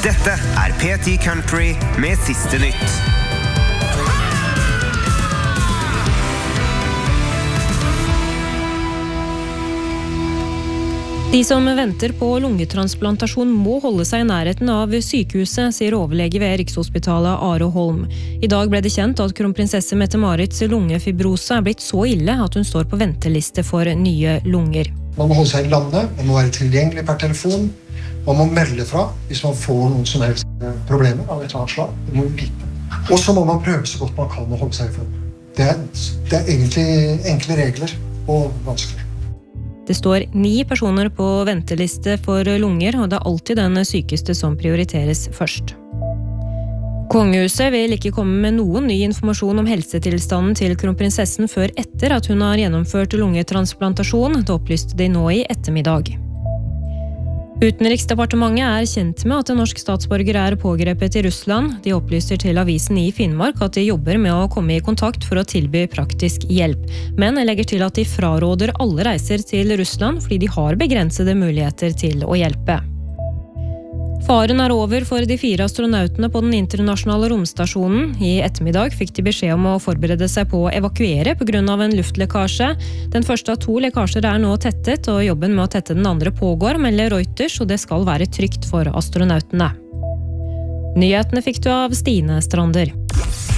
Dette P10 Country med siste nytt. De som venter på lungetransplantasjon må holde seg i nærheten av sykehuset, sier overlege ved Rikshospitalet Are Holm. I dag ble det kjent at kronprinsesse Mette-Marits lungefibrose blitt så ille at hun står på venteliste for nye lunger. Man må holde seg i landet, man må være tilgjengelig per telefon, man må melde fra hvis man får noen som helst problemer av et eller annet slag. Det må vi vite. Og så må man prøve så godt man kan å holde seg i form. Det er egentlig enkle regler og vanskelig. Det står 9 personer på venteliste for lunger, og det er alltid den sykeste som prioriteres først. Kongehuset vil ikke komme med noen ny informasjon om helsetilstanden til kronprinsessen før etter at hun har gjennomført lungetransplantasjon, det opplyste de nå i ettermiddag. Utenriksdepartementet er kjent med at en norsk statsborger er pågrepet i Russland. De opplyser til avisen i Finnmark at de jobber med å komme i kontakt for å tilby praktisk hjelp, men legger til at de fraråder alle reiser til Russland fordi de har begrensede muligheter til å hjelpe. Faren er over for de 4 astronautene på den internasjonale romstasjonen. I ettermiddag fikk de beskjed om å forberede seg på å evakuere på grunn av en luftlekkasje. Den første av 2 lekkasjer er nå tettet, og jobben med å tette den andre pågår, melder Reuters, og det skal være trygt for astronautene. Nyhetene fikk du av Stine Strander.